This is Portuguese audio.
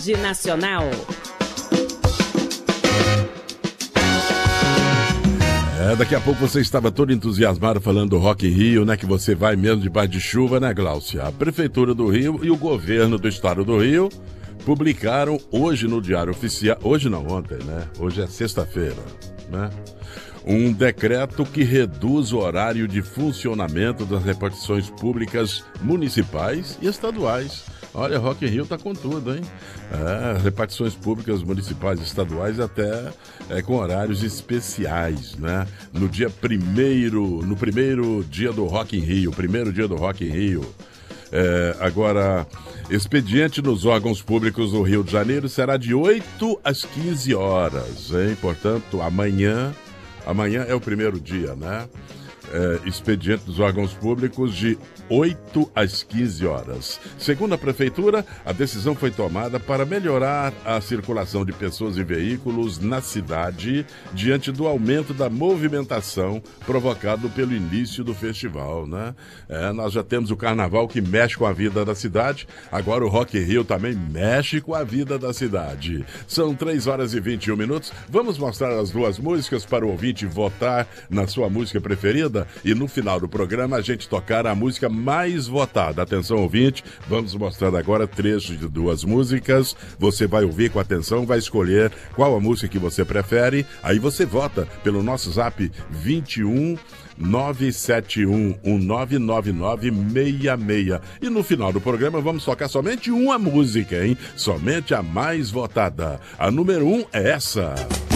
Rede Nacional. Daqui a pouco você estava todo entusiasmado falando do Rock in Rio, né? Que você vai mesmo debaixo de chuva, né, Gláucia? A Prefeitura do Rio e o Governo do Estado do Rio publicaram hoje no Diário Oficial, hoje não, ontem, né? Hoje é sexta-feira, né? Um decreto que reduz o horário de funcionamento das repartições públicas municipais e estaduais. Olha, Rock in Rio tá com tudo, hein? Repartições públicas municipais e estaduais até com horários especiais, né? No primeiro dia do Rock in Rio, primeiro dia do Rock in Rio. Agora, expediente nos órgãos públicos do Rio de Janeiro será de 8 às 15 horas, hein? Portanto, amanhã é o primeiro dia, né? Expediente dos órgãos públicos de 8 às 15 horas. Segundo a Prefeitura, a decisão foi tomada para melhorar a circulação de pessoas e veículos na cidade diante do aumento da movimentação provocado pelo início do festival, né? Nós já temos o Carnaval que mexe com a vida da cidade, agora o Rock in Rio também mexe com a vida da cidade. São 3 horas e 21 minutos. Vamos mostrar as duas músicas para o ouvinte votar na sua música preferida e no final do programa a gente tocar a música mais votada. Atenção, ouvinte, vamos mostrar agora trechos de duas músicas. Você vai ouvir com atenção, vai escolher qual a música que você prefere. Aí você vota pelo nosso zap 21 971 199966. E no final do programa vamos tocar somente uma música, hein? Somente a mais votada. A número 1 é essa.